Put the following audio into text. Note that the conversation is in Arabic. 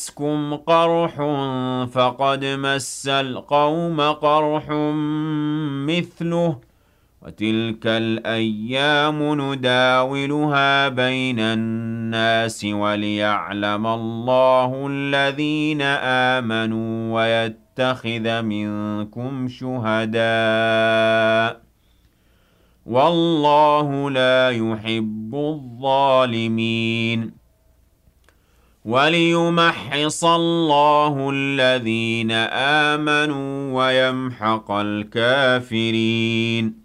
يَمَسَّسْكُمْ قَرْحٌ فَقَدْ مَسَّ الْقَوْمَ قَرْحٌ مِّثْلُهُ ۚ وَتِلْكَ الْأَيَّامُ نُدَاوِلُهَا بَيْنَ النَّاسِ وَلِيَعْلَمَ اللَّهُ الَّذِينَ آمَنُوا وَيَتَّخِذَ مِنكُمْ شُهَدَاءَ ۗ وَاللَّهُ لَا يُحِبُّ الظَّالِمِينَ. وَلِيُمَحِّصَ اللَّهُ الَّذِينَ آمَنُوا وَيَمْحَقَ الْكَافِرِينَ.